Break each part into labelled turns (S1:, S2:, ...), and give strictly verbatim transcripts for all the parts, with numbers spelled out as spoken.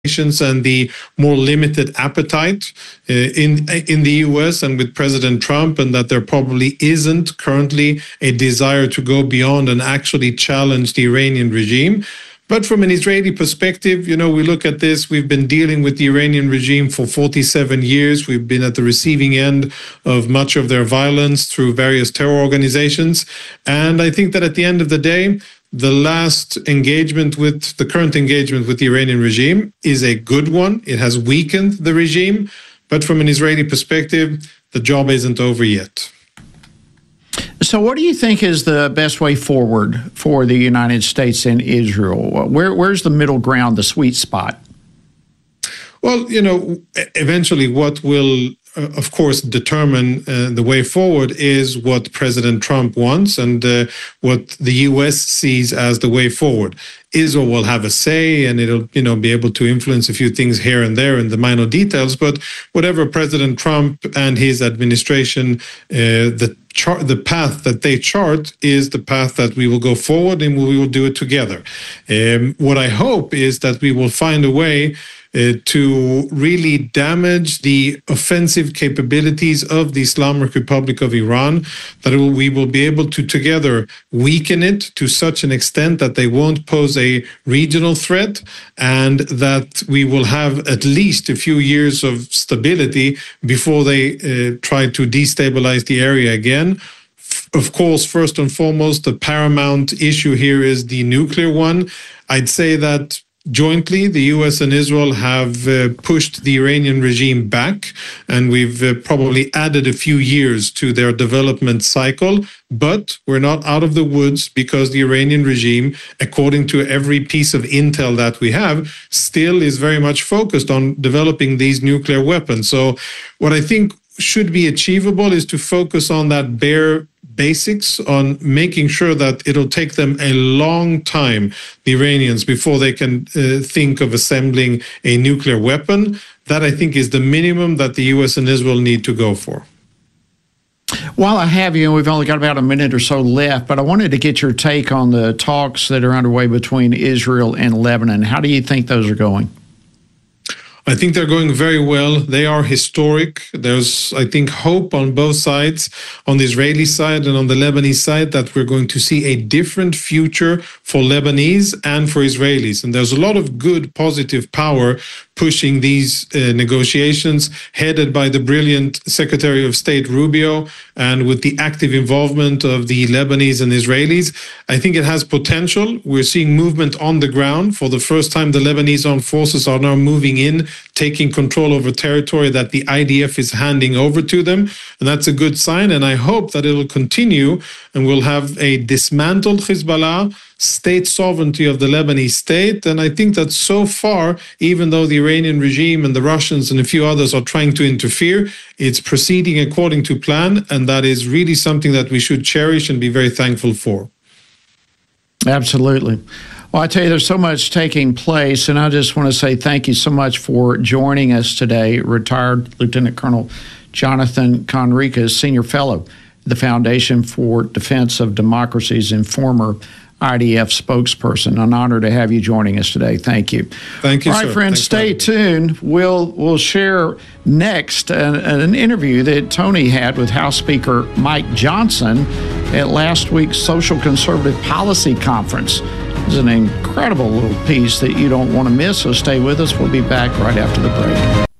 S1: and the more limited appetite uh, in in the U S and with President Trump, and that there probably isn't currently a desire to go beyond and actually challenge the Iranian regime. But from an Israeli perspective, you know, we look at this, we've been dealing with the Iranian regime for forty-seven years. We've been at the receiving end of much of their violence through various terror organizations. And I think that at the end of the day, the last engagement with the current engagement with the Iranian regime is a good one. It has weakened the regime, but from an Israeli perspective, the job isn't over yet.
S2: So what do you think is the best way forward for the United States and Israel? Where, where's the middle ground, the sweet spot?
S1: Well, you know, eventually what will Uh, of course, determine uh, the way forward is what President Trump wants and uh, what the U S sees as the way forward. Israel will have a say, and it'll, you know, be able to influence a few things here and there in the minor details. But whatever President Trump and his administration, uh, the chart, the path that they chart is the path that we will go forward, and we will do it together. Um, what I hope is that we will find a way Uh, to really damage the offensive capabilities of the Islamic Republic of Iran, that we will be able to together weaken it to such an extent that they won't pose a regional threat, and that we will have at least a few years of stability before they uh, try to destabilize the area again. Of course, first and foremost, the paramount issue here is the nuclear one. I'd say that jointly, the U S and Israel have uh, pushed the Iranian regime back, and we've uh, probably added a few years to their development cycle. But we're not out of the woods, because the Iranian regime, according to every piece of intel that we have, still is very much focused on developing these nuclear weapons. So what I think should be achievable is to focus on that bare basics, on making sure that it'll take them a long time, the Iranians, before they can uh, think of assembling a nuclear weapon. That, I think, is the minimum that the U S and Israel need to go for.
S2: While I have you, and we've only got about a minute or so left, but I wanted to get your take on the talks that are underway between Israel and Lebanon. How do you think those are going?
S1: I think they're going very well. They are historic. There's, I think, hope on both sides, on the Israeli side and on the Lebanese side, that we're going to see a different future for Lebanese and for Israelis. And there's a lot of good, positive power pushing these uh, negotiations, headed by the brilliant Secretary of State Rubio, and with the active involvement of the Lebanese and Israelis. I think it has potential. We're seeing movement on the ground. For the first time, the Lebanese armed forces are now moving in, taking control over territory that the I D F is handing over to them. And that's a good sign. And I hope that it will continue, and we'll have a dismantled Hezbollah, state sovereignty of the Lebanese state. And I think that so far, even though the Iranian regime and the Russians and a few others are trying to interfere, it's proceeding according to plan. And that is really something that we should cherish and be very thankful for.
S2: Absolutely. Well, I tell you, there's so much taking place, and I just want to say thank you so much for joining us today. Retired Lieutenant Colonel Jonathan Conricus, Senior Fellow, the Foundation for Defense of Democracies and former I D F spokesperson. An honor to have you joining us today. Thank you.
S1: Thank you,
S2: All right,
S1: sir.
S2: friends,
S1: Thanks
S2: stay tuned. We'll we'll share next an, an interview that Tony had with House Speaker Mike Johnson at last week's Social Conservative Policy Conference. It's an incredible little piece that you don't want to miss, so stay with us. We'll be back right after the break.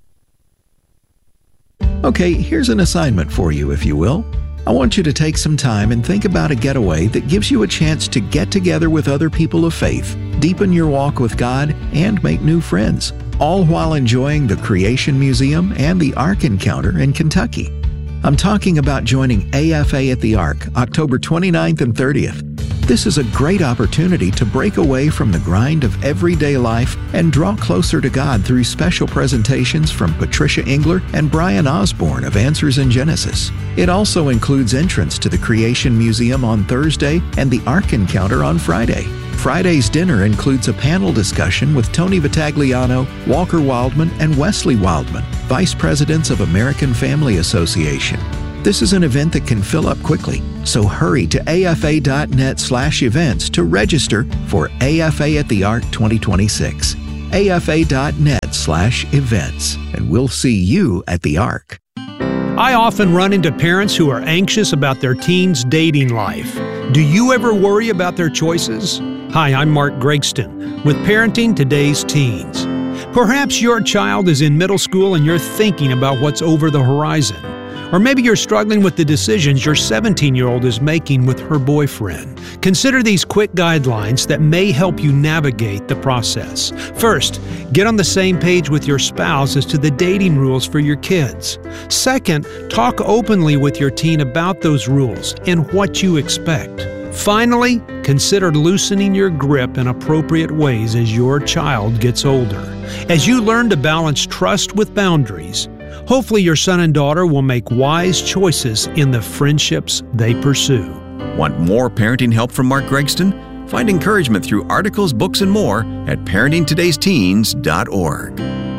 S3: Okay, here's an assignment for you, if you will. I want you to take some time and think about a getaway that gives you a chance to get together with other people of faith, deepen your walk with God, and make new friends, all while enjoying the Creation Museum and the Ark Encounter in Kentucky. I'm talking about joining A F A at the Ark, October twenty-ninth and thirtieth. This is a great opportunity to break away from the grind of everyday life and draw closer to God through special presentations from Patricia Engler and Brian Osborne of Answers in Genesis. It also includes entrance to the Creation Museum on Thursday and the Ark Encounter on Friday. Friday's dinner includes a panel discussion with Tony Vitagliano, Walker Wildman, and Wesley Wildman, Vice Presidents of American Family Association. This is an event that can fill up quickly, so hurry to afa.net slash events to register for A F A at the Ark twenty twenty-six. A F A dot net slash events, and we'll see you at the Ark.
S4: I often run into parents who are anxious about their teens' dating life. Do you ever worry about their choices? Hi, I'm Mark Gregston with Parenting Today's Teens. Perhaps your child is in middle school and you're thinking about what's over the horizon. Or maybe you're struggling with the decisions your seventeen-year-old is making with her boyfriend. Consider these quick guidelines that may help you navigate the process. First, get on the same page with your spouse as to the dating rules for your kids. Second, talk openly with your teen about those rules and what you expect. Finally, consider loosening your grip in appropriate ways as your child gets older. As you learn to balance trust with boundaries, hopefully your son and daughter will make wise choices in the friendships they pursue.
S5: Want more parenting help from Mark Gregston? Find encouragement through articles, books, and more at parenting todays teens dot org.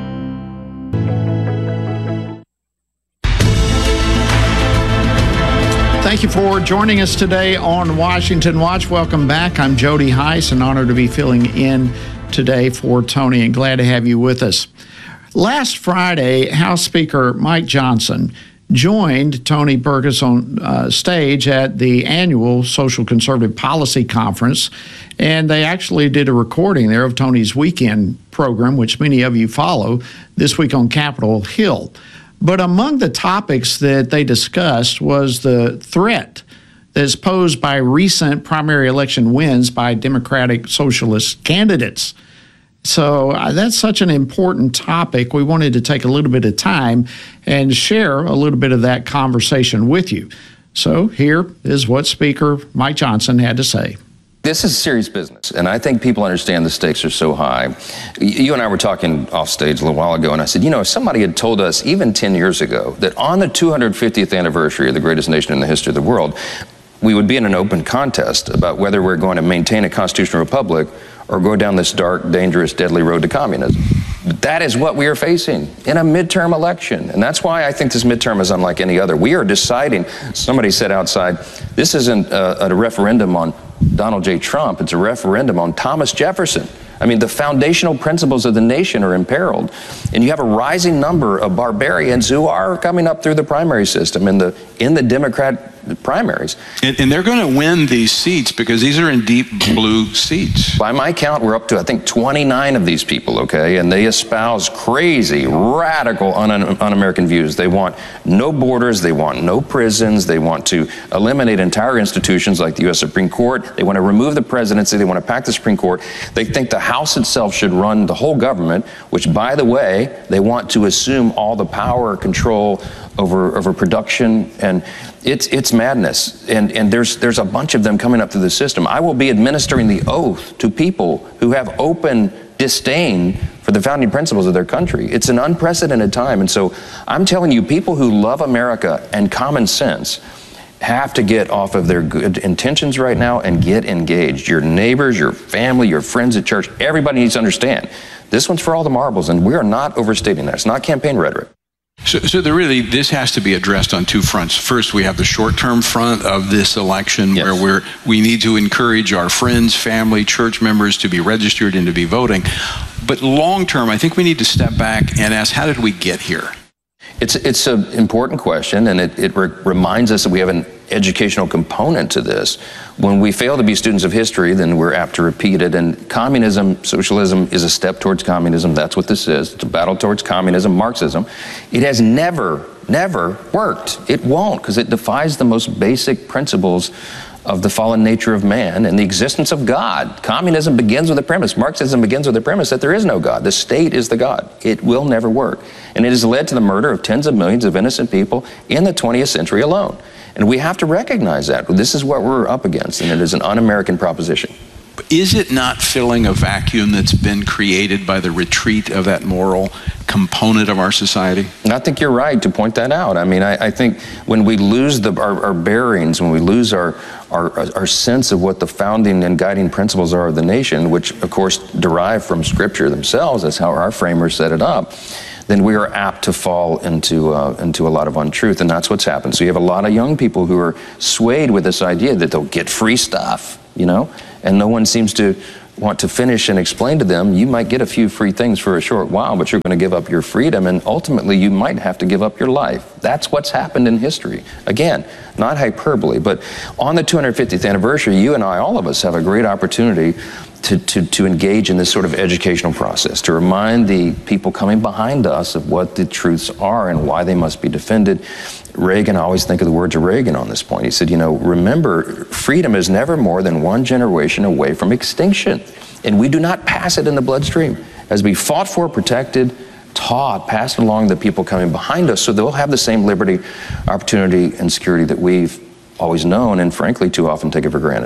S2: Thank you for joining us today on Washington Watch. Welcome back. I'm Jody Heiss, and honored to be filling in today for Tony, and glad to have you with us. Last Friday, House Speaker Mike Johnson joined Tony Burgess on uh, stage at the annual Social Conservative Policy Conference, and they actually did a recording there of Tony's weekend program, which many of you follow, this week on Capitol Hill. But among the topics that they discussed was the threat that is posed by recent primary election wins by Democratic Socialist candidates. So uh, that's such an important topic. We wanted to take a little bit of time and share a little bit of that conversation with you. So here is what Speaker Mike Johnson had to say.
S6: This is serious business, and I think people understand the stakes are so high. You and I were talking off stage a little while ago, and I said, you know, if somebody had told us even ten years ago that on the two hundred fiftieth anniversary of the greatest nation in the history of the world, we would be in an open contest about whether we're going to maintain a constitutional republic or go down this dark, dangerous, deadly road to communism. That is what we are facing in a midterm election. And that's why I think this midterm is unlike any other. We are deciding, somebody said outside, this isn't a, a referendum on Donald J. Trump, it's a referendum on Thomas Jefferson. I mean, the foundational principles of the nation are imperiled. And you have a rising number of barbarians who are coming up through the primary system in the in the Democrat primaries.
S7: And, and they're going to win these seats because these are in deep blue seats.
S6: By my count, we're up to, I think, twenty-nine of these people, okay? And they espouse crazy, radical, un- un-American views. They want no borders, they want no prisons, they want to eliminate entire institutions like the U S Supreme Court, they want to remove the presidency, they want to pack the Supreme Court. They think the House itself should run the whole government, which, by the way, they want to assume all the power, control over over production, and it's it's madness. And and there's there's a bunch of them coming up through the system. I will be administering the oath to people who have open disdain for the founding principles of their country. It's an unprecedented time, and so I'm telling you, people who love America and common sense have to get off of their good intentions right now and get engaged. Your neighbors, your family, your friends at church, everybody needs to understand this one's for all the marbles, and we are not overstating that. It's not campaign rhetoric.
S7: So, so there really, this has to be addressed on two fronts. First, we have the short-term front of this election, yes, where we're, we need to encourage our friends, family, church members to be registered and to be voting. But long-term, I think we need to step back and ask, how did we get here?
S6: It's it's an important question, and it, it re- reminds us that we have an educational component to this. When we fail to be students of history, then we're apt to repeat it. And communism, socialism is a step towards communism. That's what this is. It's a battle towards communism, Marxism. It has never, never worked. It won't, because it defies the most basic principles of the fallen nature of man and the existence of God. Communism begins with the premise, Marxism begins with the premise that there is no God. The state is the God. It will never work. And it has led to the murder of tens of millions of innocent people in the twentieth century alone. And we have to recognize that. This is what we're up against, and it is an un-American proposition.
S7: Is it not filling a vacuum that's been created by the retreat of that moral component of our society?
S6: And I think you're right to point that out. I mean, I, I think when we lose the, our, our bearings, when we lose our, our, our sense of what the founding and guiding principles are of the nation, which of course derive from Scripture themselves, that's how our framers set it up, then we are apt to fall into uh, into a lot of untruth, and that's what's happened. So you have a lot of young people who are swayed with this idea that they'll get free stuff, you know, and no one seems to want to finish and explain to them, you might get a few free things for a short while, but you're going to give up your freedom, and ultimately you might have to give up your life. That's what's happened in history. Again, not hyperbole, but on the two hundred fiftieth anniversary, you and I, all of us, have a great opportunity to, to, to engage in this sort of educational process, to remind the people coming behind us of what the truths are and why they must be defended. Reagan, I always think of the words of Reagan on this point. He said, you know, remember, freedom is never more than one generation away from extinction. And we do not pass it in the bloodstream. As we fought for, protected, taught, passed along to the people coming behind us, so they'll have the same liberty, opportunity, and security that we've always known and, frankly, too often take it for granted.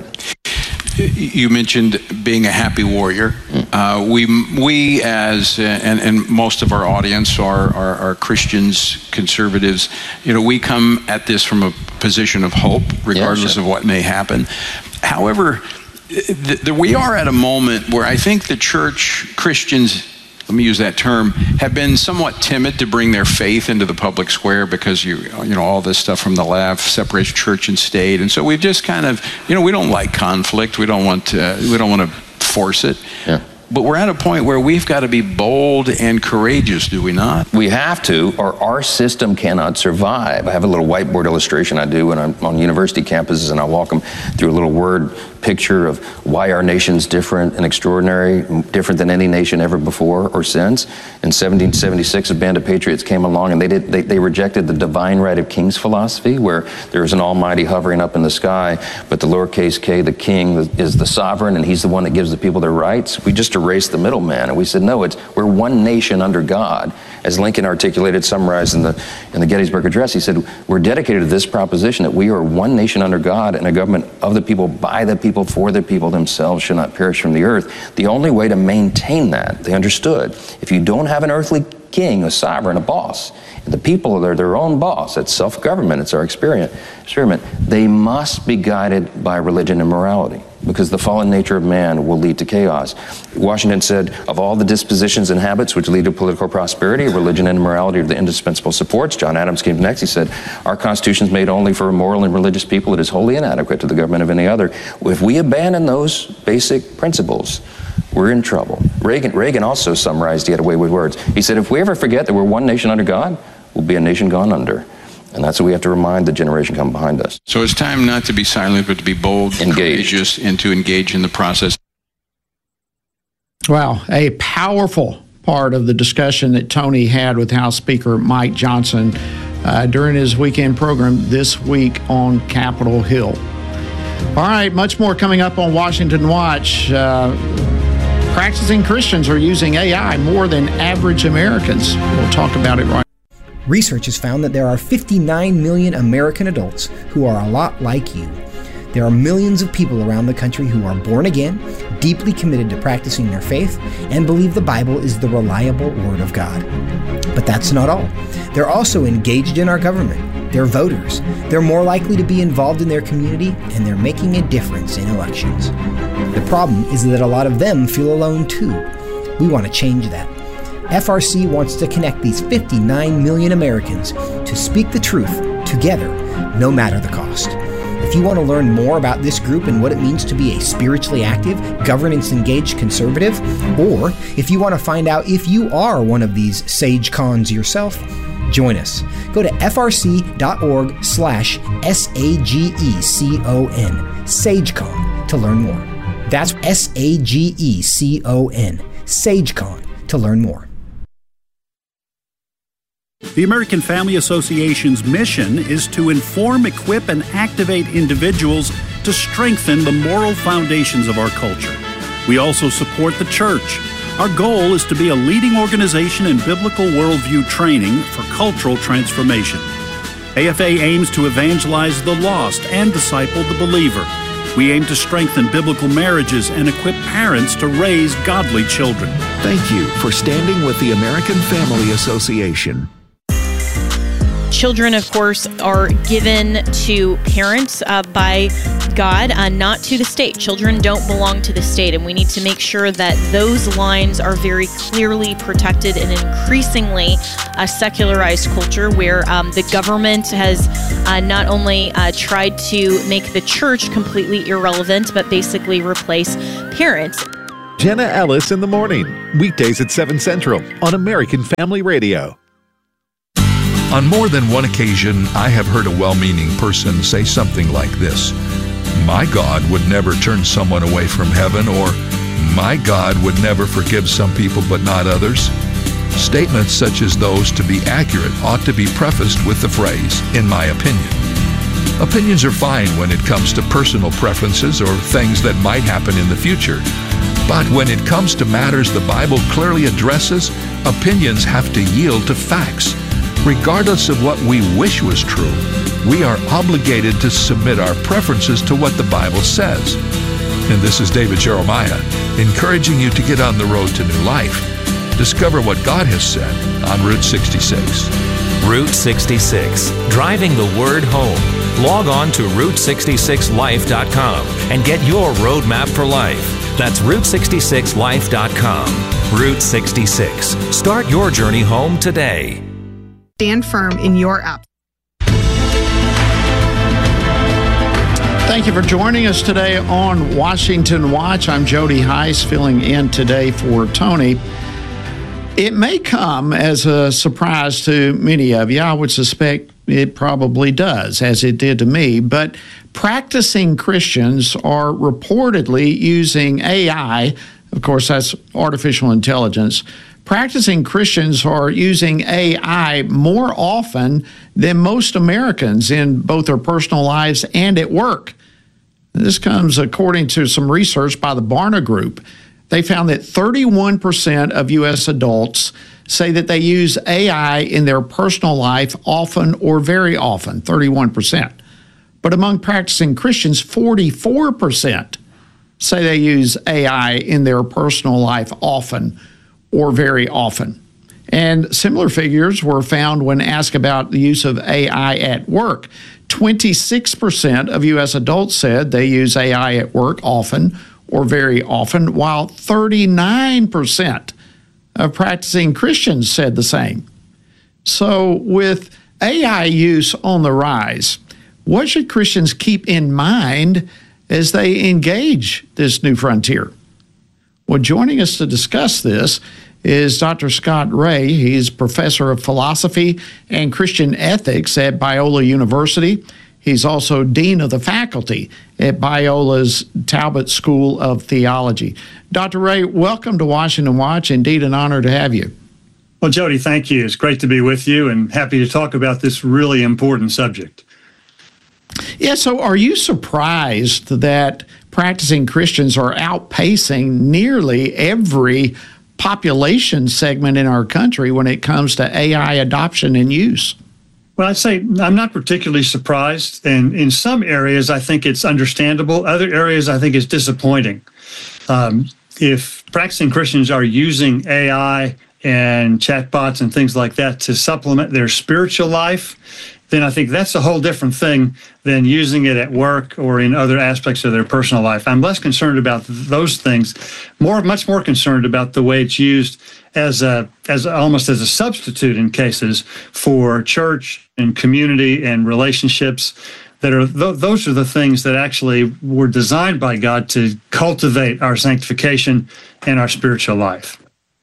S7: You mentioned being a happy warrior. Uh, we, we as, uh, and, and most of our audience are, are, are Christians, conservatives, you know, we come at this from a position of hope, regardless yeah, sure. of what may happen. However, th- th- we are at a moment where I think the church, Christians, let me use that term, have been somewhat timid to bring their faith into the public square because you you know all this stuff from the left separates church and state, and so we've just kind of you know we don't like conflict, we don't want to, we don't want to force it. Yeah. But we're at a point where we've got to be bold and courageous, do we not?
S6: We have to, or our system cannot survive. I have a little whiteboard illustration I do when I'm on university campuses, and I walk them through a little word picture of why our nation's different and extraordinary, different than any nation ever before or since. In seventeen seventy-six, a band of patriots came along, and they did they, they rejected the divine right of kings philosophy, where there is an almighty hovering up in the sky, but the lowercase k, the king, is the sovereign, and he's the one that gives the people their rights. We just erased the middleman, and we said, no, it's we're one nation under God. As Lincoln articulated, summarized in the in the Gettysburg Address, he said, we're dedicated to this proposition that we are one nation under God and a government of the people, by the people, for the people themselves shall not perish from the earth. The only way to maintain that, they understood, if you don't have an earthly king, a sovereign, a boss, and the people are their own boss, that's self-government, it's our experiment, experiment, they must be guided by religion and morality, because the fallen nature of man will lead to chaos. Washington said, of all the dispositions and habits which lead to political prosperity, religion and morality are the indispensable supports. John Adams came next. He said, our Constitution is made only for a moral and religious people. It is wholly inadequate to the government of any other. If we abandon those basic principles, we're in trouble. Reagan, Reagan also summarized, he had a way with words. He said, if we ever forget that we're one nation under God, we'll be a nation gone under. And that's what we have to remind the generation coming behind us.
S7: So it's time not to be silent, but to be bold,
S6: engaged,
S7: courageous, and to engage in the process.
S2: Wow, a powerful part of the discussion that Tony had with House Speaker Mike Johnson uh, during his weekend program this week on Capitol Hill. All right, much more coming up on Washington Watch. Uh, practicing Christians are using A I more than average Americans. We'll talk about it right now.
S8: Research has found that there are fifty-nine million American adults who are a lot like you. There are millions of people around the country who are born again, deeply committed to practicing their faith, and believe the Bible is the reliable Word of God. But that's not all. They're also engaged in our government. They're voters. They're more likely to be involved in their community, and they're making a difference in elections. The problem is that a lot of them feel alone too. We want to change that. F R C wants to connect these fifty-nine million Americans to speak the truth together, no matter the cost. If you want to learn more about this group and what it means to be a spiritually active, governance-engaged conservative, or if you want to find out if you are one of these sage cons yourself, join us. Go to frc.org slash S-A-G-E-C-O-N, SageCon, to learn more. That's S-A-G-E-C-O-N, SageCon, to learn more.
S9: The American Family Association's mission is to inform, equip, and activate individuals to strengthen the moral foundations of our culture. We also support the church. Our goal is to be a leading organization in biblical worldview training for cultural transformation. A F A aims to evangelize the lost and disciple the believer. We aim to strengthen biblical marriages and equip parents to raise godly children.
S3: Thank you for standing with the American Family Association.
S10: Children, of course, are given to parents uh, by God, uh, not to the state. Children don't belong to the state, and we need to make sure that those lines are very clearly protected in an increasingly uh, secularized culture where um, the government has uh, not only uh, tried to make the church completely irrelevant, but basically replace parents.
S11: Jenna Ellis in the Morning, weekdays at seven Central on American Family Radio.
S12: On more than one occasion, I have heard a well-meaning person say something like this: "My God would never turn someone away from heaven," or "My God would never forgive some people but not others." Statements such as those, to be accurate, ought to be prefaced with the phrase, "in my opinion." Opinions are fine when it comes to personal preferences or things that might happen in the future. But when it comes to matters the Bible clearly addresses, opinions have to yield to facts. Regardless of what we wish was true, we are obligated to submit our preferences to what the Bible says. And this is David Jeremiah, encouraging you to get on the road to new life. Discover what God has said on Route sixty-six.
S13: Route sixty-six, driving the word home. Log on to route sixty-six life dot com and get your roadmap for life. That's route sixty-six life dot com. Route sixty-six. Start your journey home today.
S14: Stand firm in your app.
S2: Thank you for joining us today on Washington Watch. I'm Jody Heiss, filling in today for Tony. It may come as a surprise to many of you. I would suspect it probably does, as it did to me. But practicing Christians are reportedly using A I. Of course, that's artificial intelligence. Practicing Christians are using A I more often than most Americans in both their personal lives and at work. This comes according to some research by the Barna Group. They found that thirty-one percent of U S adults say that they use A I in their personal life often or very often, thirty-one percent. But among practicing Christians, forty-four percent say they use A I in their personal life often or very often. And similar figures were found when asked about the use of A I at work. twenty-six percent of U S adults said they use A I at work often or very often, while thirty-nine percent of practicing Christians said the same. So with A I use on the rise, what should Christians keep in mind as they engage this new frontier? Well, joining us to discuss this is Doctor Scott Rae. He's professor of philosophy and Christian ethics at Biola University. He's also dean of the faculty at Biola's Talbot School of Theology. Doctor Rae, welcome to Washington Watch. Indeed, an honor to have you.
S15: Well, Jody, thank you. It's great to be with you and happy to talk about this really important subject.
S2: Yeah, so are you surprised that practicing Christians are outpacing nearly every population segment in our country when it comes to A I adoption and use?
S15: Well, I'd say I'm not particularly surprised. And in some areas, I think it's understandable. Other areas, I think it's disappointing. Um, if practicing Christians are using A I and chatbots and things like that to supplement their spiritual life, then I think that's a whole different thing than using it at work or in other aspects of their personal life. I'm less concerned about those things, more, much more concerned about the way it's used as a, as almost as a substitute in cases for church and community and relationships. That are th- those are the things that actually were designed by God to cultivate our sanctification and our spiritual life.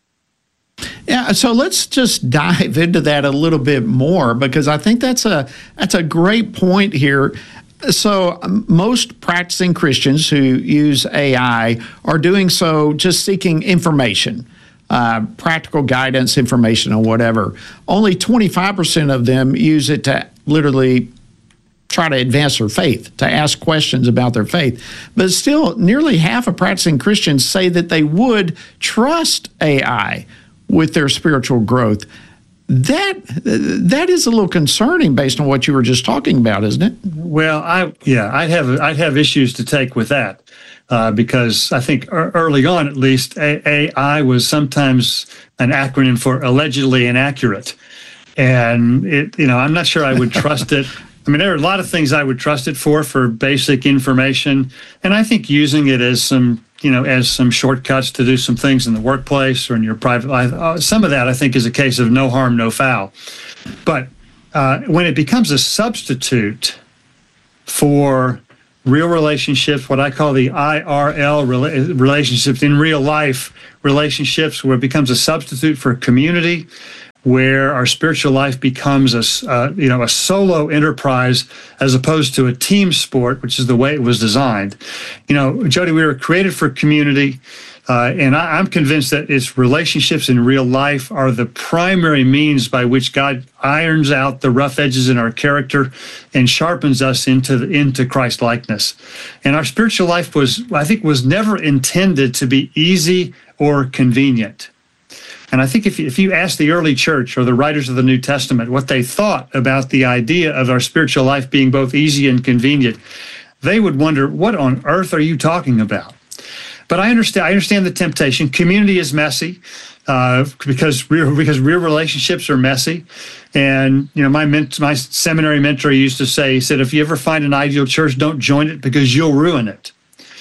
S2: Yeah, so let's just dive into that a little bit more, because I think that's a that's a great point here. So um, most practicing Christians who use A I are doing so just seeking information, uh, practical guidance, information, or whatever. Only twenty-five percent of them use it to literally try to advance their faith, to ask questions about their faith. But still, nearly half of practicing Christians say that they would trust A I with their spiritual growth. That that is a little concerning based on what you were just talking about, isn't it?
S15: Well, I yeah, I'd have I'd have issues to take with that uh, because I think early on, at least, A I was sometimes an acronym for allegedly inaccurate, and it you know I'm not sure I would trust it. I mean, there are a lot of things I would trust it for, for basic information, and I think using it as some you know, as some shortcuts to do some things in the workplace or in your private life. Uh, some of that, I think, is a case of no harm, no foul. But uh, when it becomes a substitute for real relationships, what I call the I R L relationships, in real life relationships, where it becomes a substitute for community, where our spiritual life becomes a, uh, you know, a solo enterprise as opposed to a team sport, which is the way it was designed. You know, Jody, we were created for community. Uh, and I, I'm convinced that its relationships in real life are the primary means by which God irons out the rough edges in our character and sharpens us into the, into Christ likeness. And our spiritual life was, I think, was never intended to be easy or convenient. And I think if you, if you ask the early church or the writers of the New Testament what they thought about the idea of our spiritual life being both easy and convenient, they would wonder, what on earth are you talking about? But I understand. I understand the temptation. Community is messy uh, because real because real relationships are messy. And you know, my ment- my seminary mentor used to say, he said, if you ever find an ideal church, don't join it because you'll ruin it.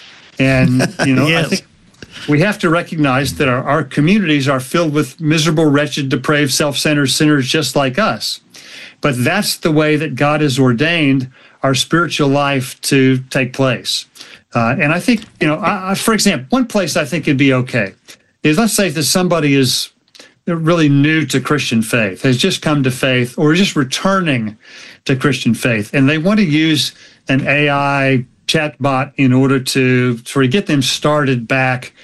S15: And you know, yes. I think we have to recognize that our, our communities are filled with miserable, wretched, depraved, self-centered sinners just like us. But that's the way that God has ordained our spiritual life to take place. Uh, and I think, you know, I, I, for example, one place I think it'd be okay is, let's say that somebody is really new to Christian faith, has just come to faith, or is just returning to Christian faith, and they want to use an A I chatbot in order to sort of get them started back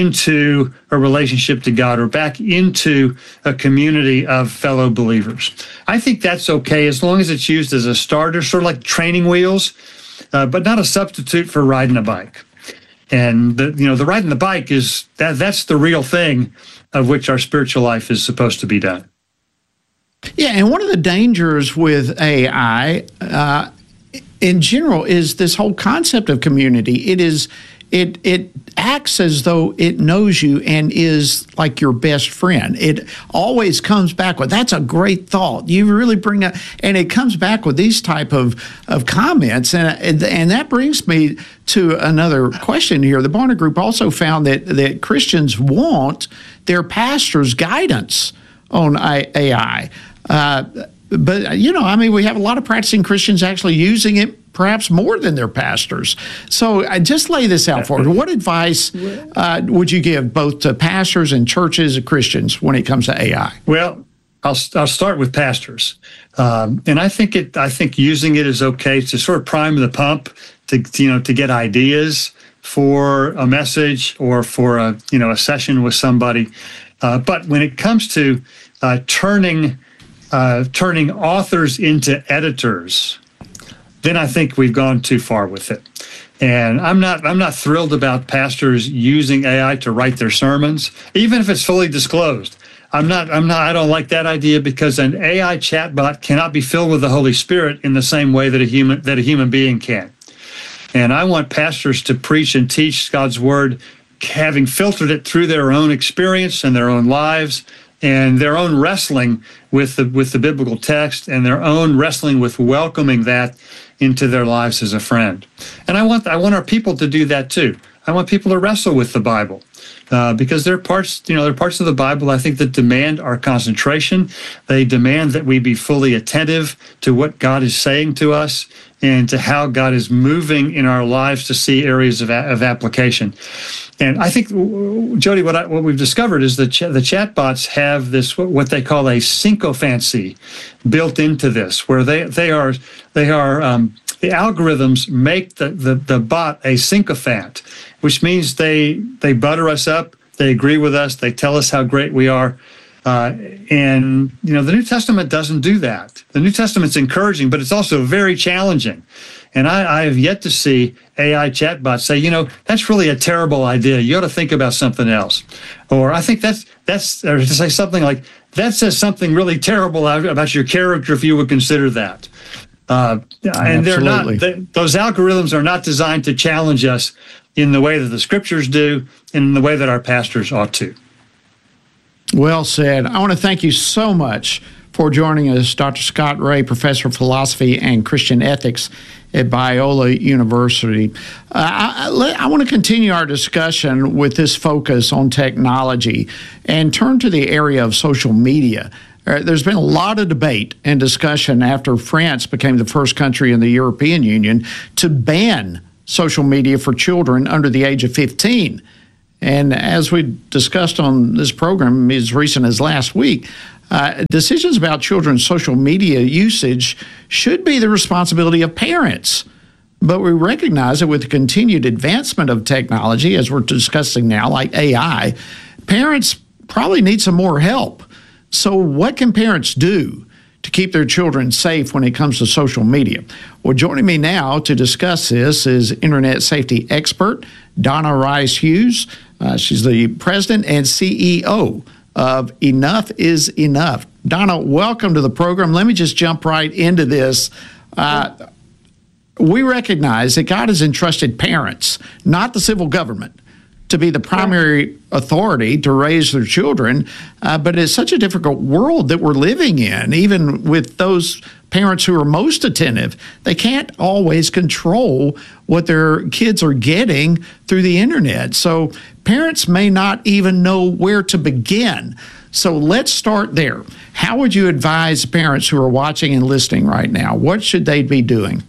S15: into a relationship to God or back into a community of fellow believers. I think that's okay as long as it's used as a starter, sort of like training wheels. Uh, but not a substitute for riding a bike. And the, you know, the riding the bike is that that's the real thing of which our spiritual life is supposed to be done.
S2: Yeah, and one of the dangers with A I uh, in general is this whole concept of community. It is it it acts as though it knows you and is like your best friend. It always comes back with, that's a great thought. You really bring up, and it comes back with these type of, of comments. And, and and that brings me to another question here. The Barna Group also found that, that Christians want their pastor's guidance on A I. Uh, but, you know, I mean, we have a lot of practicing Christians actually using it perhaps more than their pastors. So I just lay this out for us. What advice uh, would you give both to pastors and churches and Christians when it comes to A I?
S15: Well, I'll I'll start with pastors, um, and I think it. I think using it is okay to sort of prime the pump to you know to get ideas for a message or for a you know a session with somebody. Uh, but when it comes to uh, turning uh, turning authors into editors, then I think we've gone too far with it. And I'm not I'm not thrilled about pastors using A I to write their sermons, even if it's fully disclosed. I'm not I'm not I don't like that idea, because an A I chatbot cannot be filled with the Holy Spirit in the same way that a human that a human being can. And I want pastors to preach and teach God's word, having filtered it through their own experience and their own lives, and their own wrestling with the with the biblical text, and their own wrestling with welcoming that into their lives as a friend. And I want I want our people to do that too. I want people to wrestle with the Bible, uh, because there are parts, you know, there are parts of the Bible I think that demand our concentration. They demand that we be fully attentive to what God is saying to us and to how God is moving in our lives to see areas of, of application. And I think, Jody, what I, what we've discovered is that ch- the chatbots have this what they call a sycophancy built into this, where they they are they are um, the algorithms make the, the the bot a sycophant, which means they they butter us up, they agree with us, they tell us how great we are. Uh, and, you know, the New Testament doesn't do that. The New Testament's encouraging, but it's also very challenging. And I, I have yet to see A I chatbots say, you know, that's really a terrible idea. You ought to think about something else. Or I think that's, that's or to say something like, that says something really terrible about your character if you would consider that. Uh, and they're not, they, those algorithms are not designed to challenge us in the way that the scriptures do and in the way that our pastors ought to.
S2: Well said. I want to thank you so much for joining us, Doctor Scott Rae, Professor of Philosophy and Christian Ethics at Biola University. Uh, I, I want to continue our discussion with this focus on technology and turn to the area of social media. Uh, there's been a lot of debate and discussion after France became the first country in the European Union to ban social media for children under the age of fifteen. And as we discussed on this program as recent as last week, uh, decisions about children's social media usage should be the responsibility of parents. But we recognize that with the continued advancement of technology, as we're discussing now, like A I, parents probably need some more help. So what can parents do to keep their children safe when it comes to social media? Well, joining me now to discuss this is internet safety expert Donna Rice Hughes. Uh, she's the president and C E O of Enough is Enough. Donna, welcome to the program. Let me just jump right into this. Uh, we recognize that God has entrusted parents, not the civil government, to be the primary authority to raise their children, uh, but it's such a difficult world that we're living in. Even with those parents who are most attentive, they can't always control what their kids are getting through the internet. So parents may not even know where to begin. So let's start there. How would you advise parents who are watching and listening right now? What should they be doing?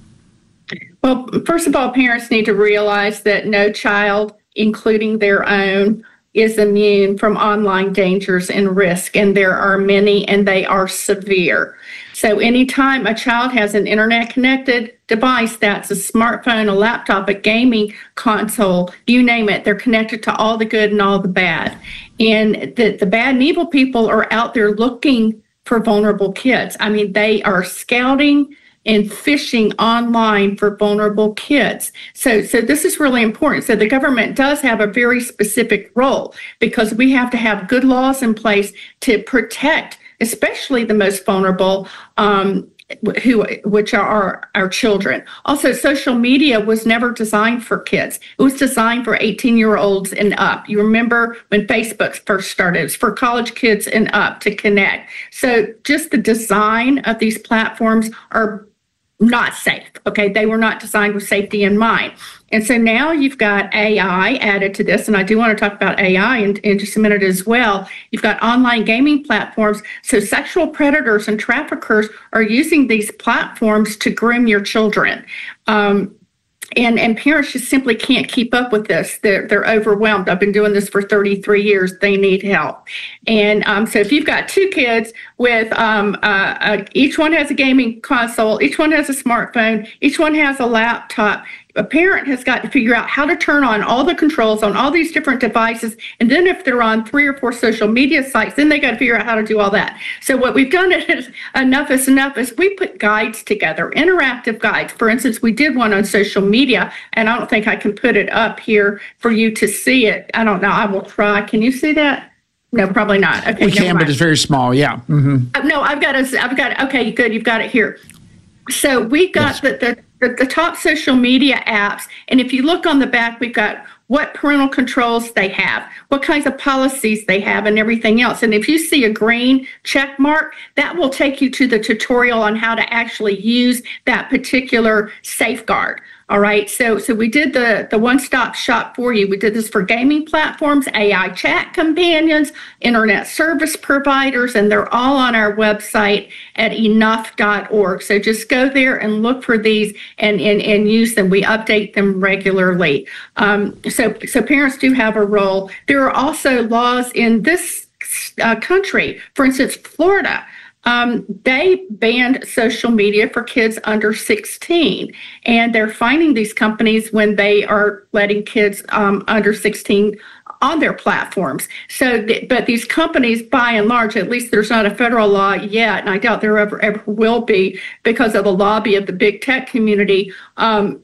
S16: Well, first of all, parents need to realize that no child, including their own, is immune from online dangers and risk, and there are many, and they are severe. So anytime a child has an internet-connected device, that's a smartphone, a laptop, a gaming console, you name it, they're connected to all the good and all the bad. And the, the bad and evil people are out there looking for vulnerable kids. I mean, they are scouting and fishing online for vulnerable kids. So, so this is really important. So the government does have a very specific role, because we have to have good laws in place to protect, especially the most vulnerable, um, who, which are our, our children. Also, social media was never designed for kids. It was designed for eighteen-year-olds and up. You remember when Facebook first started, it was for college kids and up to connect. So just the design of these platforms are not safe, okay? They were not designed with safety in mind. And so now you've got A I added to this, and I do want to talk about A I in, in just a minute as well. You've got online gaming platforms. So sexual predators and traffickers are using these platforms to groom your children. Um, And and parents just simply can't keep up with this. They're they're overwhelmed. I've been doing this for thirty-three years. They need help. And um, so if you've got two kids with um, uh, uh, each one has a gaming console, each one has a smartphone, each one has a laptop, a parent has got to figure out how to turn on all the controls on all these different devices. And then if they're on three or four social media sites, then they got to figure out how to do all that. So what we've done is Enough is Enough is we put guides together, interactive guides. For instance, we did one on social media, and I don't think I can put it up here for you to see it. I don't know. I will try. Can you see that? No, probably not. Okay,
S2: we can, but it's very small. Yeah. Mm-hmm.
S16: Uh, no, I've got it. I've got it. Okay, good. You've got it here. So we got yes. the, the The, the top social media apps, and if you look on the back, we've got what parental controls they have, what kinds of policies they have, and everything else. And if you see a green check mark, that will take you to the tutorial on how to actually use that particular safeguard. All right, so so we did the, the one-stop shop for you. We did this for gaming platforms, A I chat companions, internet service providers, and they're all on our website at enough dot org. So just go there and look for these and, and, and use them. We update them regularly. Um, so, so parents do have a role. There are also laws in this uh, country, for instance, Florida. Um, they banned social media for kids under sixteen, and they're fining these companies when they are letting kids um, under sixteen on their platforms. So, th- but these companies, by and large, at least there's not a federal law yet, and I doubt there ever, ever will be because of the lobby of the big tech community, um,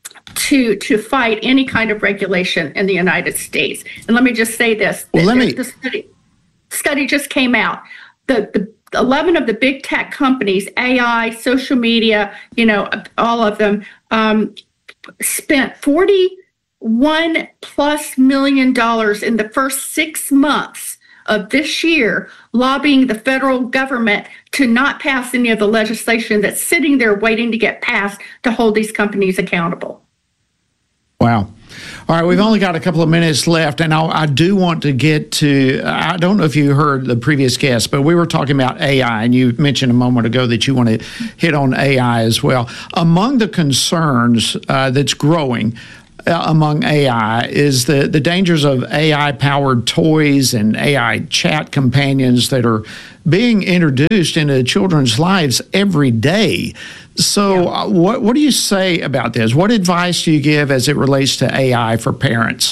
S16: to to fight any kind of regulation in the United States. And let me just say this.
S2: Well, let me...
S16: The study, study just came out. The, the eleven of the big tech companies, A I, social media, you know, all of them, um, spent forty-one plus million dollars in the first six months of this year lobbying the federal government to not pass any of the legislation that's sitting there waiting to get passed to hold these companies accountable.
S2: Wow. All right, we've only got a couple of minutes left, and I'll, I do want to get to, I don't know if you heard the previous guest, but we were talking about A I, and you mentioned a moment ago that you want to hit on A I as well. Among the concerns uh, that's growing uh, among A I is the, the dangers of A I-powered toys and A I chat companions that are being introduced into children's lives every day. So yeah. uh, what what do you say about this? What advice do you give as it relates to A I for parents?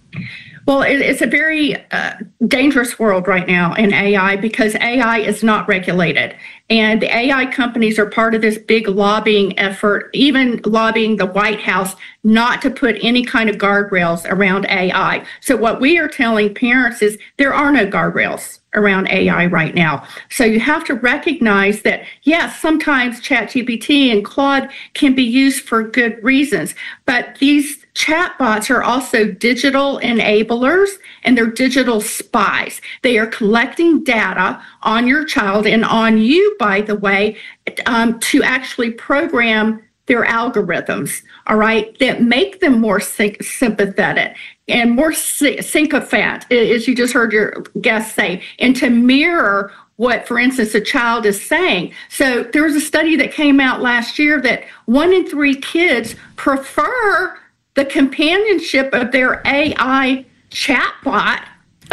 S16: Well, it, it's a very uh, dangerous world right now in A I because A I is not regulated. And the A I companies are part of this big lobbying effort, even lobbying the White House not to put any kind of guardrails around A I. So what we are telling parents is there are no guardrails around A I right now. So you have to recognize that, yes, sometimes ChatGPT and Claude can be used for good reasons, but these chatbots are also digital enablers and they're digital spies. They are collecting data on your child and on you, by the way, um, to actually program their algorithms, all right, that make them more sy- sympathetic and more sy- sycophant, as you just heard your guest say, and to mirror what, for instance, a child is saying. So there was a study that came out last year that one in three kids prefer the companionship of their A I chatbot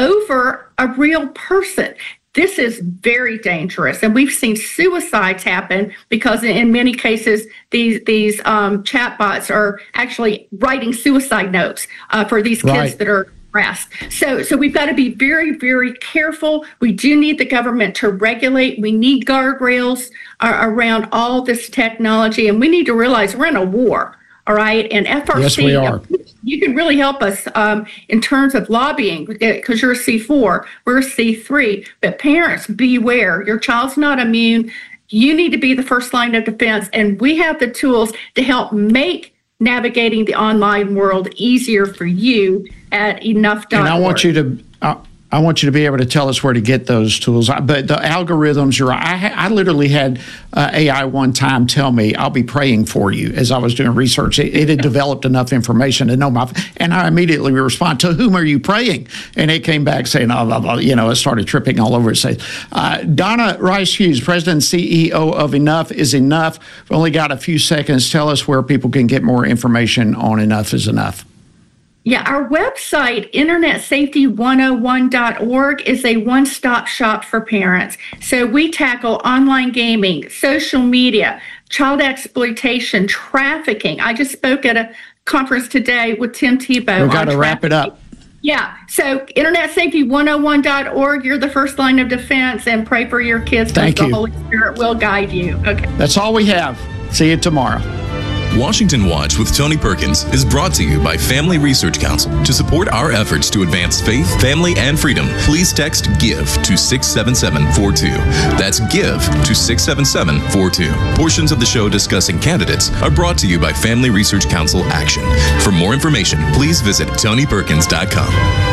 S16: over a real person. This is very dangerous, and we've seen suicides happen because in many cases, these these um, chatbots are actually writing suicide notes uh, for these kids right. that are depressed. So, so we've got to be very, very careful. We do need the government to regulate. We need guardrails uh, around all this technology, and we need to realize we're in a war. All right, and F R C, yes, we are. You can really help us um, in terms of lobbying because you're a C four, we're a C three. But parents, beware. Your child's not immune. You need to be the first line of defense, and we have the tools to help make navigating the online world easier for you at enough dot org.
S2: And I want you to. Uh, I want you to be able to tell us where to get those tools. But the algorithms, you're, I, I literally had uh, A I one time tell me, I'll be praying for you as I was doing research. It, it had developed enough information to know my, and I immediately respond, to whom are you praying? And it came back saying, oh, blah, blah, you know, it started tripping all over. It says, uh, Donna Rice Hughes, President and C E O of Enough is Enough. We've only got a few seconds. Tell us where people can get more information on Enough is Enough.
S16: Yeah, our website, internet safety one oh one dot org, is a one-stop shop for parents. So we tackle online gaming, social media, child exploitation, trafficking. I just spoke at a conference today with Tim Tebow.
S2: We've got to wrap it up.
S16: Yeah, so internet safety one oh one dot org, you're the first line of defense, and pray for your kids.
S2: Thank you.
S16: The Holy Spirit will guide you. Okay.
S2: That's all we have. See you tomorrow.
S17: Washington Watch with Tony Perkins is brought to you by Family Research Council. To support our efforts to advance faith, family, and freedom, please text GIVE to six seven seven four two. That's GIVE to six seven seven four two. Portions of the show discussing candidates are brought to you by Family Research Council Action. For more information, please visit tony perkins dot com.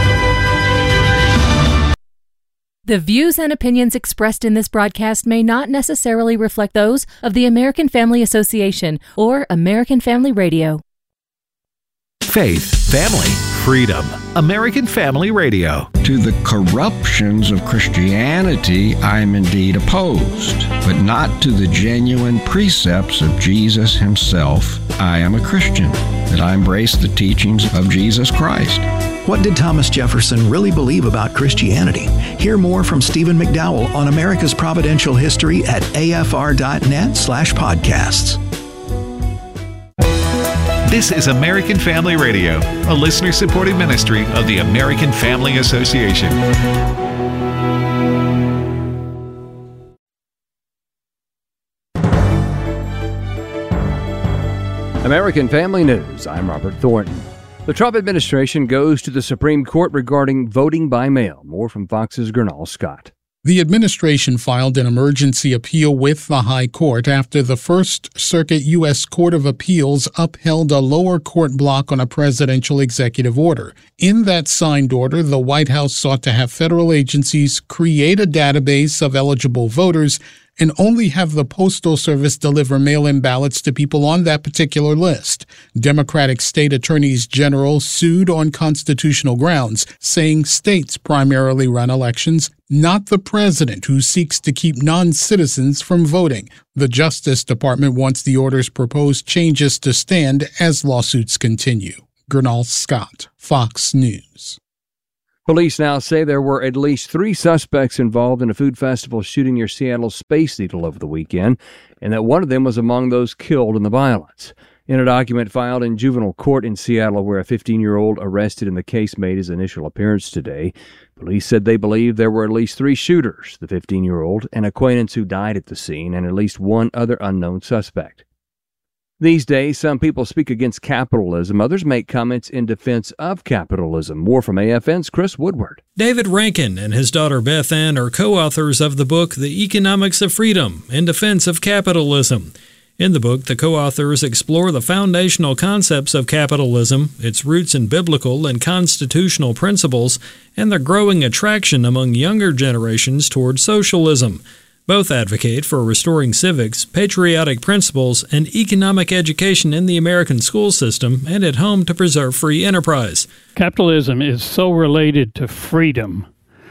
S18: The views and opinions expressed in this broadcast may not necessarily reflect those of the American Family Association or American Family Radio.
S11: Faith, family, freedom. American Family Radio.
S19: To the corruptions of Christianity, I am indeed opposed, but not to the genuine precepts of Jesus himself. I am a Christian, that I embrace the teachings of Jesus Christ.
S3: What did Thomas Jefferson really believe about Christianity? Hear more from Stephen McDowell on America's Providential History at afr.net slash podcasts.
S11: This is American Family Radio, a listener-supported ministry of the American Family Association.
S20: American Family News, I'm Robert Thornton. The Trump administration goes to the Supreme Court regarding voting by mail. More from Fox's Gernal Scott.
S21: The administration filed an emergency appeal with the High Court after the First Circuit U S Court of Appeals upheld a lower court block on a presidential executive order. In that signed order, the White House sought to have federal agencies create a database of eligible voters and only have the Postal Service deliver mail-in ballots to people on that particular list. Democratic state attorneys general sued on constitutional grounds, saying states primarily run elections, not the president, who seeks to keep non-citizens from voting. The Justice Department wants the order's proposed changes to stand as lawsuits continue. Gernal Scott, Fox News.
S20: Police now say there were at least three suspects involved in a food festival shooting near Seattle's Space Needle over the weekend, and that one of them was among those killed in the violence. In a document filed in juvenile court in Seattle, where a fifteen-year-old arrested in the case made his initial appearance today, police said they believe there were at least three shooters, the fifteen-year-old, an acquaintance who died at the scene, and at least one other unknown suspect. These days, some people speak against capitalism. Others make comments in defense of capitalism. More from A F N's Chris Woodward.
S1: David Rankin and his daughter Beth Ann are co-authors of the book The Economics of Freedom in Defense of Capitalism. In the book, the co-authors explore the foundational concepts of capitalism, its roots in biblical and constitutional principles, and the growing attraction among younger generations toward socialism. Both advocate for restoring civics, patriotic principles, and economic education in the American school system and at home to preserve free enterprise.
S22: Capitalism is so related to freedom.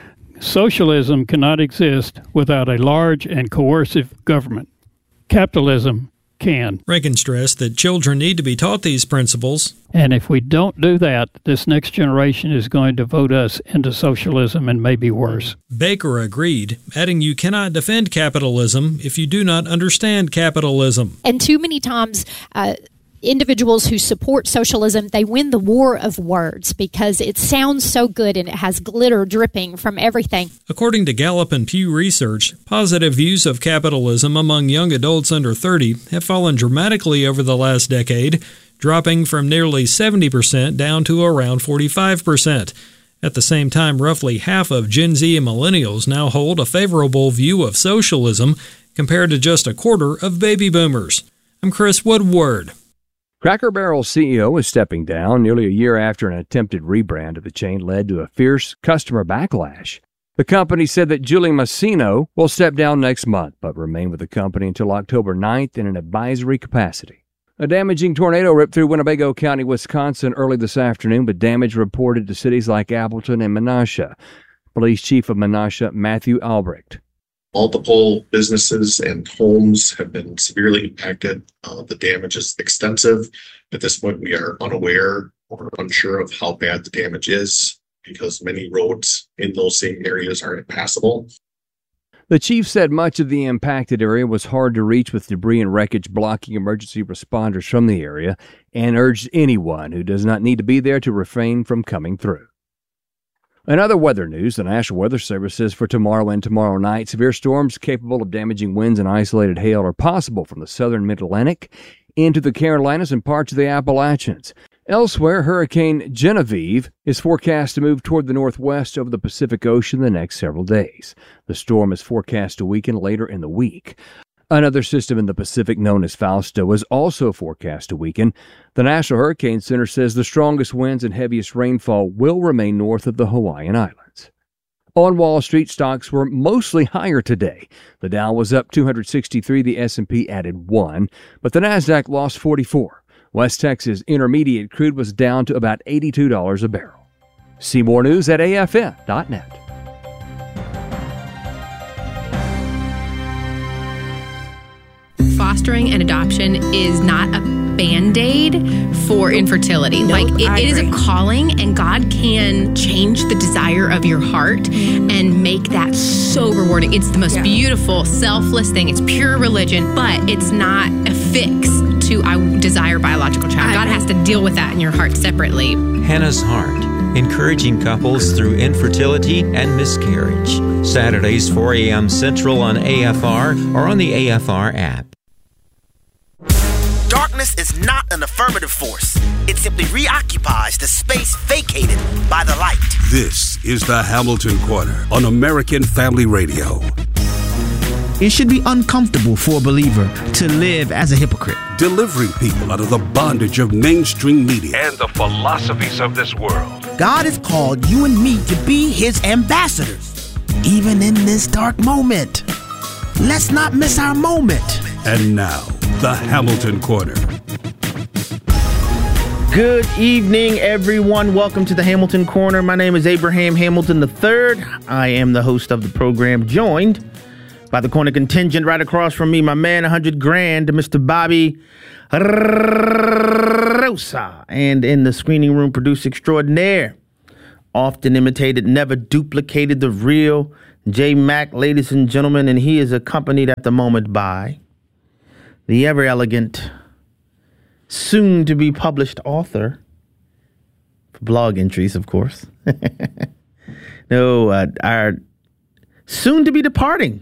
S22: Socialism cannot exist without a large and coercive government. Capitalism can.
S1: Rankin stressed that children need to be taught these principles.
S22: And if we don't do that, this next generation is going to vote us into socialism and maybe worse.
S1: Baker agreed, adding you cannot defend capitalism if you do not understand capitalism.
S23: And too many times, uh, individuals who support socialism, they win the war of words because it sounds so good and it has glitter dripping from everything.
S1: According to Gallup and Pew Research, positive views of capitalism among young adults under thirty have fallen dramatically over the last decade, dropping from nearly seventy percent down to around forty-five percent. At the same time, roughly half of Gen Z and millennials now hold a favorable view of socialism compared to just a quarter of baby boomers. I'm Chris Woodward.
S20: Cracker Barrel's C E O is stepping down nearly a year after an attempted rebrand of the chain led to a fierce customer backlash. The company said that Julie Masino will step down next month, but remain with the company until October ninth in an advisory capacity. A damaging tornado ripped through Winnebago County, Wisconsin early this afternoon, with damage reported to cities like Appleton and Menasha. Police Chief of Menasha, Matthew Albrecht.
S24: Multiple businesses and homes have been severely impacted. Uh, the damage is extensive. At this point, we are unaware or unsure of how bad the damage is because many roads in those same areas are impassable.
S20: The chief said much of the impacted area was hard to reach with debris and wreckage blocking emergency responders from the area and urged anyone who does not need to be there to refrain from coming through. In other weather news, the National Weather Service says for tomorrow and tomorrow night, severe storms capable of damaging winds and isolated hail are possible from the southern mid-Atlantic into the Carolinas and parts of the Appalachians. Elsewhere, Hurricane Genevieve is forecast to move toward the northwest over the Pacific Ocean the next several days. The storm is forecast to weaken later in the week. Another system in the Pacific known as Fausto is also forecast to weaken. The National Hurricane Center says the strongest winds and heaviest rainfall will remain north of the Hawaiian Islands. On Wall Street, stocks were mostly higher today. The Dow was up two hundred sixty-three, the S and P added one, but the Nasdaq lost forty-four. West Texas Intermediate crude was down to about eighty-two dollars a barrel. See more news at A F N dot net.
S25: Fostering and adoption is not a Band-Aid for infertility.
S26: Nope,
S25: like it,
S26: I
S25: it is
S26: agree.
S25: a calling, and God can change the desire of your heart and make that so rewarding. It's the most
S26: Yeah.
S25: beautiful, selfless thing. It's pure religion, but it's not a fix to I desire biological child. God has to deal with that in your heart separately.
S27: Hannah's Heart, encouraging couples through infertility and miscarriage. Saturdays, four a.m. Central on A F R or on the A F R app.
S28: Darkness is not an affirmative force. It simply reoccupies the space vacated by the light.
S29: This is the Hamilton Corner on American Family Radio.
S30: It should be uncomfortable for a believer to live as a hypocrite.
S29: Delivering people out of the bondage of mainstream media and the philosophies of this world.
S30: God has called you and me to be his ambassadors, even in this dark moment. Let's not miss our moment.
S29: And now, the Hamilton Corner.
S4: Good evening, everyone. Welcome to the Hamilton Corner. My name is Abraham Hamilton the third. I am the host of the program, joined by the corner contingent right across from me, my man, one hundred grand, Mister Bobby Rosa. And in the screening room, producer extraordinaire, often imitated, never duplicated, the real J Mac, ladies and gentlemen. And he is accompanied at the moment by the ever elegant, soon to be published author, for blog entries, of course. no, uh, our soon to be departing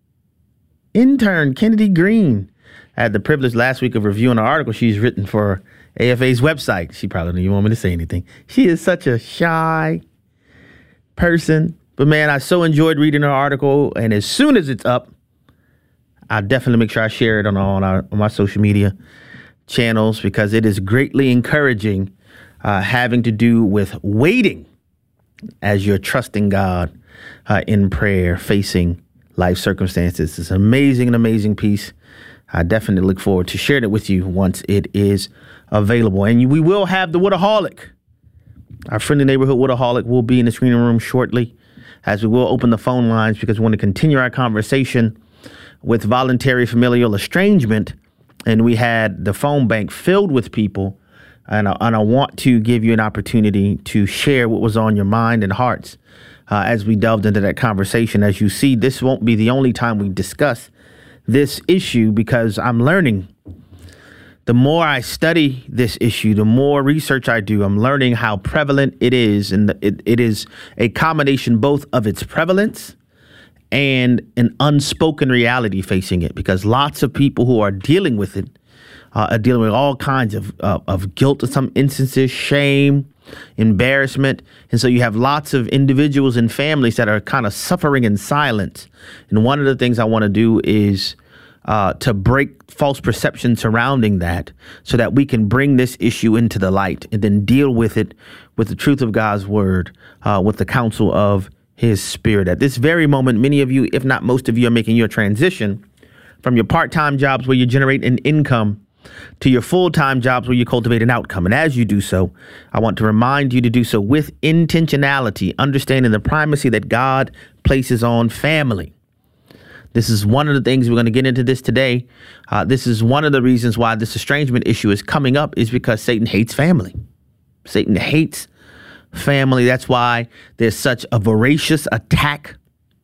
S4: intern, Kennedy Green. I had the privilege last week of reviewing an article she's written for A F A's website. She probably didn't even want me to say anything. She is such a shy person. But, man, I so enjoyed reading her article. And as soon as it's up, I'll definitely make sure I share it on, on, our, on my social media channels, because it is greatly encouraging, uh, having to do with waiting as you're trusting God uh, in prayer, facing life circumstances. It's an amazing, an amazing piece. I definitely look forward to sharing it with you once it is available. And we will have the Woodaholic. Our friendly neighborhood Woodaholic will be in the screening room shortly, as we will open the phone lines, because we want to continue our conversation with voluntary familial estrangement. And we had the phone bank filled with people. And I, and I want to give you an opportunity to share what was on your mind and hearts uh, as we delved into that conversation. As you see, this won't be the only time we discuss this issue, because I'm learning. The more I study this issue, the more research I do, I'm learning how prevalent it is. And it, it is a combination both of its prevalence and an unspoken reality facing it, because lots of people who are dealing with it uh, are dealing with all kinds of, uh, of guilt in some instances, shame, embarrassment. And so you have lots of individuals and families that are kind of suffering in silence. And one of the things I want to do is uh, to break false perceptions surrounding that, so that we can bring this issue into the light and then deal with it with the truth of God's word, uh, with the counsel of his spirit. At this very moment, many of you, if not most of you, are making your transition from your part-time jobs where you generate an income to your full-time jobs where you cultivate an outcome. And as you do so, I want to remind you to do so with intentionality, understanding the primacy that God places on family. This is one of the things we're going to get into this today. Uh, this is one of the reasons why this estrangement issue is coming up, is because Satan hates family. Satan hates family. That's why there's such a voracious attack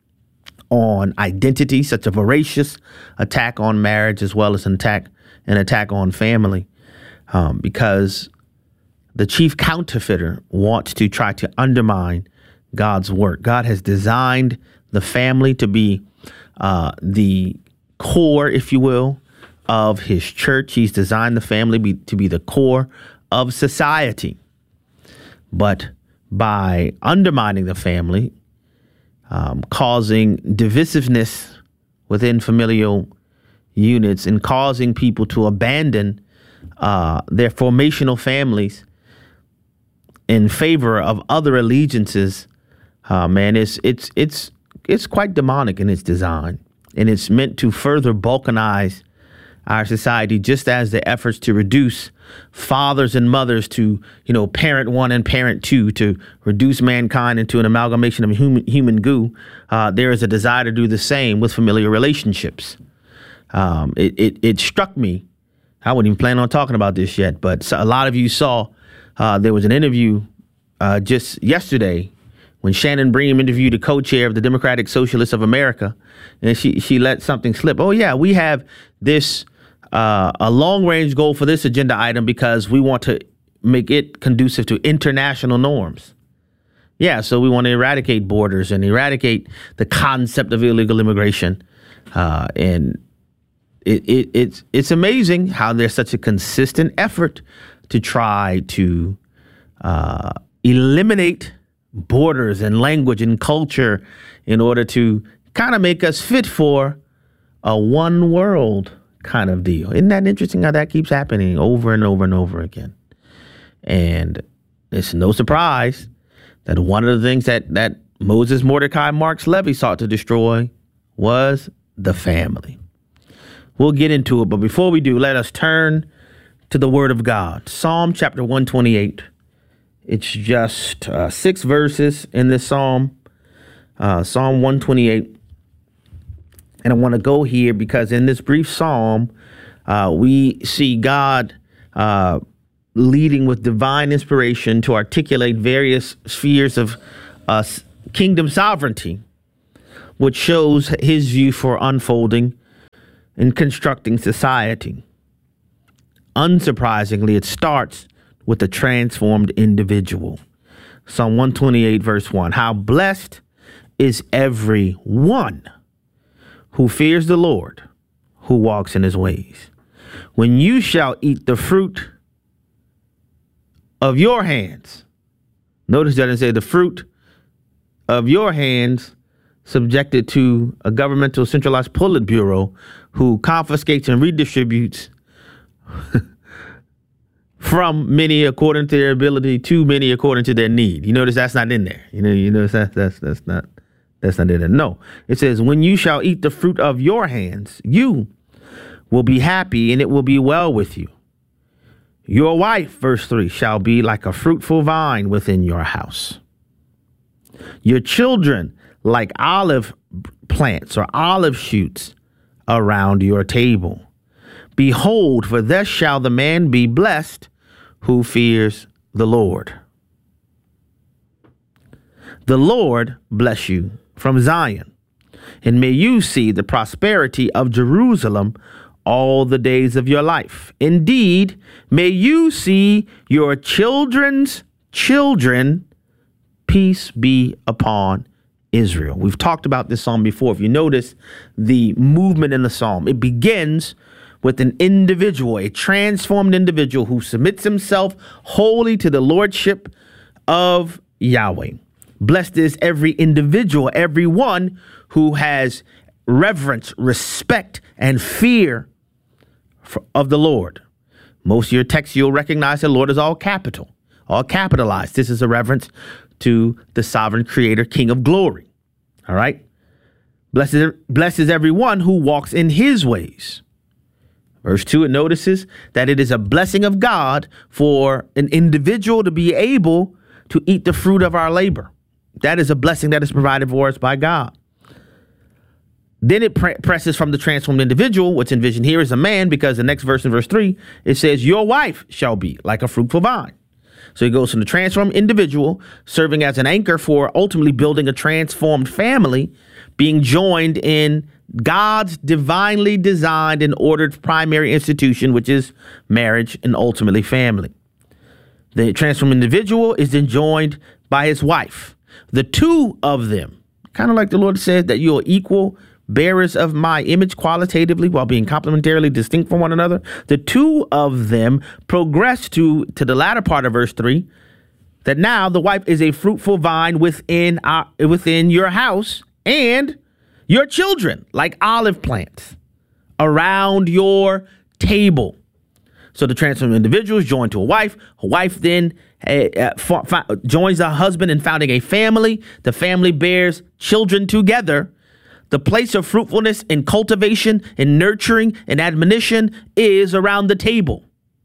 S4: on identity, such a voracious attack on marriage, as well as an attack, an attack on family, um, because the chief counterfeiter wants to try to undermine God's work. God has designed the family to be uh, the core, if you will, of his church. He's designed the family be, to be the core of society. But by undermining the family, um, causing divisiveness within familial units, and causing people to abandon uh, their formational families in favor of other allegiances, uh, man, it's it's it's it's quite demonic in its design, and it's meant to further balkanize our society, just as the efforts to reduce fathers and mothers to, you know, parent one and parent two, to reduce mankind into an amalgamation of human, human goo. Uh, there is a desire to do the same with familial relationships. Um, it, it, it struck me. I wouldn't even plan on talking about this yet, but a lot of you saw uh, there was an interview uh, just yesterday when Shannon Bream interviewed the co-chair of the Democratic Socialists of America, and she, she let something slip. Oh, yeah, we have this uh, a long-range goal for this agenda item because we want to make it conducive to international norms. Yeah, so we want to eradicate borders and eradicate the concept of illegal immigration. Uh, and it, it, it's it's amazing how there's such a consistent effort to try to uh, eliminate borders and language and culture in order to kind of make us fit for a one world kind of deal. Isn't that interesting how that keeps happening over and over and over again? And it's no surprise that one of the things that, that Moses Mordecai Marks Levy sought to destroy was the family. We'll get into it, but before we do, let us turn to the Word of God. Psalm chapter one twenty-eight. It's just uh, six verses in this psalm, uh, Psalm one twenty-eight. And I want to go here because in this brief psalm, uh, we see God uh, leading with divine inspiration to articulate various spheres of uh, kingdom sovereignty, which shows his view for unfolding and constructing society. Unsurprisingly, it starts with a transformed individual. Psalm one twenty-eight, verse one. How blessed is every one who fears the Lord, who walks in his ways. When you shall eat the fruit of your hands. Notice that it says the fruit of your hands, subjected to a governmental centralized Politburo who confiscates and redistributes from many according to their ability to many according to their need. You notice that's not in there. You know, you notice that that's that's not that's not in there. No, it says, when you shall eat the fruit of your hands, you will be happy and it will be well with you. Your wife, verse three, shall be like a fruitful vine within your house. Your children like olive plants or olive shoots around your table. Behold, for thus shall the man be blessed who fears the Lord. The Lord bless you from Zion, and may you see the prosperity of Jerusalem all the days of your life. Indeed, may you see your children's children. Peace be upon Israel. We've talked about this psalm before. If you notice the movement in the psalm, it begins with an individual, a transformed individual who submits himself wholly to the lordship of Yahweh. Blessed is every individual, everyone who has reverence, respect, and fear for, of the Lord. Most of your texts, you'll recognize the Lord is all capital, all capitalized. This is a reverence to the sovereign creator, King of glory. All right. Blessed, blessed is everyone who walks in his ways. Verse two, it notices that it is a blessing of God for an individual to be able to eat the fruit of our labor. That is a blessing that is provided for us by God. Then it pre- presses from the transformed individual. What's envisioned here is a man, because the next verse in verse three, it says, your wife shall be like a fruitful vine. So he goes from the transformed individual, serving as an anchor for ultimately building a transformed family, being joined in God's divinely designed and ordered primary institution, which is marriage and ultimately family. The transformed individual is then joined by his wife. The two of them, kind of like the Lord said, that you are equal bearers of my image qualitatively while being complementarily distinct from one another. The two of them progress to, to the latter part of verse three, that now the wife is a fruitful vine within our, within your house, and your children like olive plants around your table. So the transformed individual is joined to a wife. A wife then uh, uh, fa- fa- joins a husband in founding a family. The family bears children together. The place of fruitfulness and cultivation and nurturing and admonition is around the table,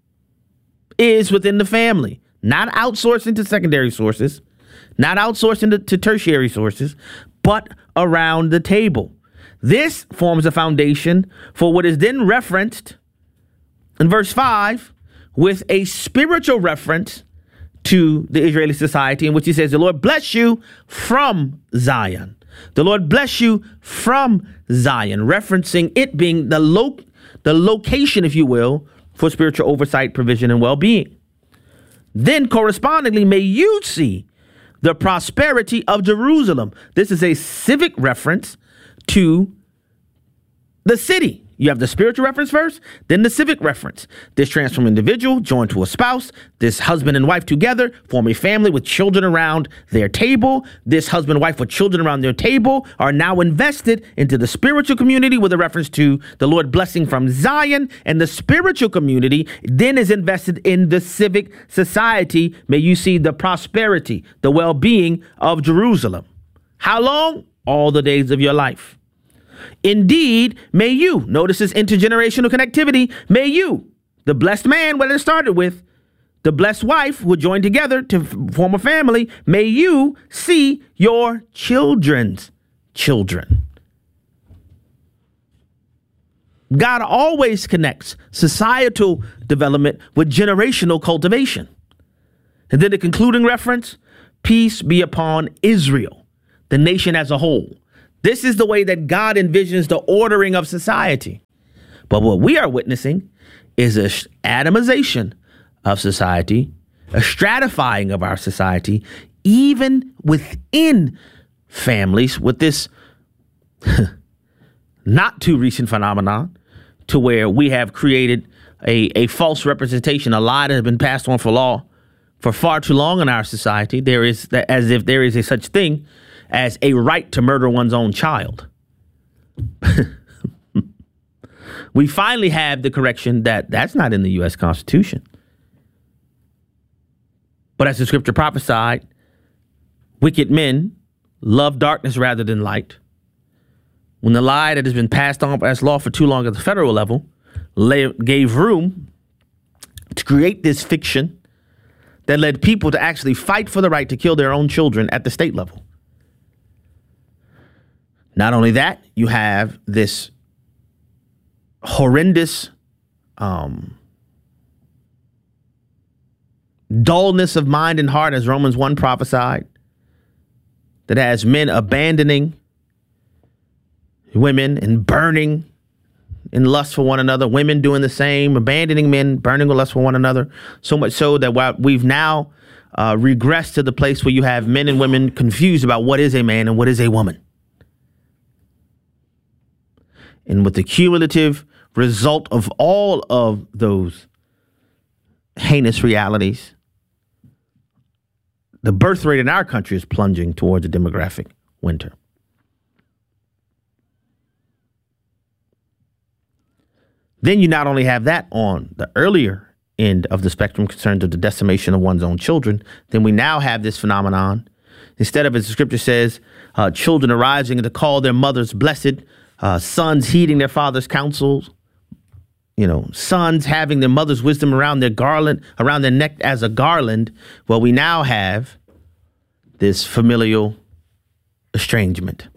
S4: is within the family, not outsourced into secondary sources, not outsourced into to tertiary sources, but around the table. This forms a foundation for what is then referenced in verse five with a spiritual reference to the Israeli society, in which he says, the Lord bless you from Zion. The Lord bless you from Zion, referencing it being the lo- the location, if you will, for spiritual oversight, provision, and well-being. Then correspondingly, may you see the prosperity of Jerusalem. This is a civic reference to the city. You have the spiritual reference first, then the civic reference. This transformed individual joined to a spouse, this husband and wife together form a family with children around their table. This husband and wife with children around their table are now invested into the spiritual community with a reference to the Lord blessing from Zion, and the spiritual community then is invested in the civic society. May you see the prosperity, the well-being of Jerusalem. How long? All the days of your life. Indeed, may you, notice this intergenerational connectivity, may you, the blessed man, what it started with, the blessed wife who joined together to form a family, may you see your children's children. God always connects societal development with generational cultivation. And then the concluding reference, peace be upon Israel, the nation as a whole. This is the way that God envisions the ordering of society. But what we are witnessing is a atomization of society, a stratifying of our society, even within families, with this not too recent phenomenon to where we have created a, a false representation, a lie that has been passed on for law for far too long in our society. There is, as if there is a such thing as a right to murder one's own child. We finally have the correction that that's not in the U S Constitution. But as the scripture prophesied, wicked men love darkness rather than light. When the lie that has been passed on as law for too long at the federal level lay, gave room to create this fiction that led people to actually fight for the right to kill their own children at the state level. Not only that, you have this horrendous um, dullness of mind and heart, as Romans one prophesied, that has men abandoning women and burning in lust for one another, women doing the same, abandoning men, burning with lust for one another, so much so that while we've now uh, regressed to the place where you have men and women confused about what is a man and what is a woman. And with the cumulative result of all of those heinous realities, the birth rate in our country is plunging towards a demographic winter. Then you not only have that on the earlier end of the spectrum, concerns of the decimation of one's own children, then we now have this phenomenon. Instead of, as the scripture says, uh, children arising to call their mothers blessed, uh, sons heeding their father's counsels, you know, sons having their mother's wisdom around their garland, around their neck as a garland. Well, we now have this familial estrangement.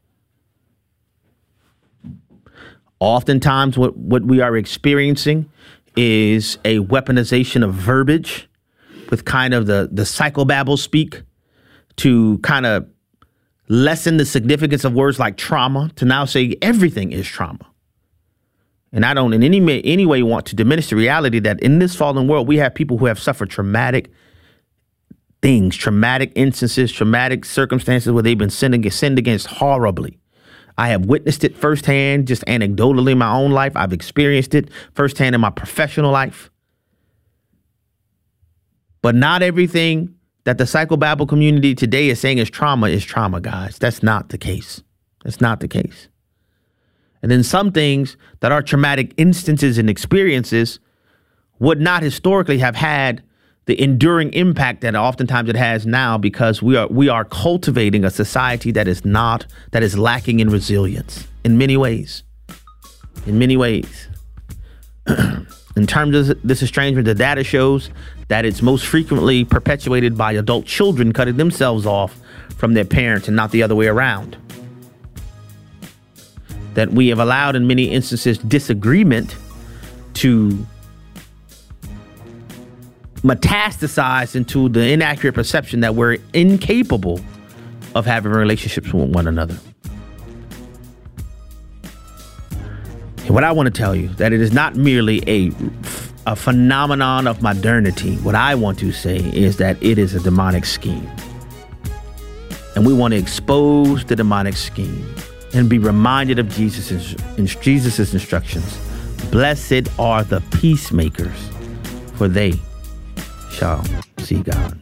S4: Oftentimes what, what we are experiencing is a weaponization of verbiage with kind of the, the psychobabble speak to kind of lessen the significance of words like trauma, to now say everything is trauma. And I don't in any, any way want to diminish the reality that in this fallen world, we have people who have suffered traumatic things, traumatic instances, traumatic circumstances where they've been sinned, sinned against horribly. I have witnessed it firsthand, just anecdotally in my own life. I've experienced it firsthand in my professional life. But not everything that the psychobabble community today is saying is trauma is trauma, guys. That's not the case. That's not the case. And then some things that are traumatic instances and experiences would not historically have had the enduring impact that oftentimes it has now, because we are we are cultivating a society that is not, that is lacking in resilience in many ways. In many ways. In terms of this estrangement, the data shows that it's most frequently perpetuated by adult children cutting themselves off from their parents and not the other way around. That we have allowed in many instances disagreement to metastasize into the inaccurate perception that we're incapable of having relationships with one another. And what I want to tell you, that it is not merely a, a phenomenon of modernity. What I want to say is that it is a demonic scheme. And we want to expose the demonic scheme and be reminded of Jesus' Jesus's instructions. Blessed are the peacemakers, for they shall see God.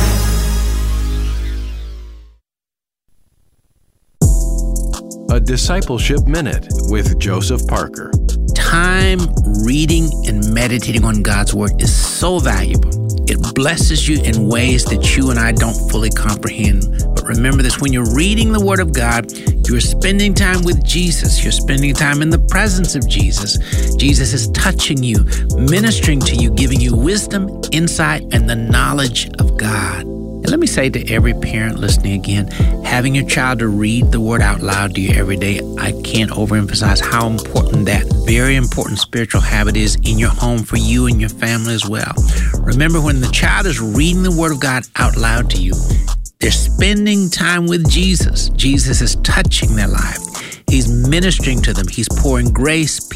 S5: A Discipleship Minute with Joseph Parker.
S6: Time reading and meditating on God's Word is so valuable. It blesses you in ways that you and I don't fully comprehend. But Remember this, when you're reading the Word of God, you're spending time with Jesus. You're spending time in the presence of Jesus. Jesus is touching you, ministering to you, giving you wisdom, insight, and the knowledge of God. And let me say to every parent listening again, having your child to read the Word out loud to you every day, I can't overemphasize how important that very important spiritual habit is in your home for you and your family as well. Remember, when the child is reading the Word of God out loud to you, they're spending time with Jesus. Jesus is touching their life. He's ministering to them. He's pouring grace,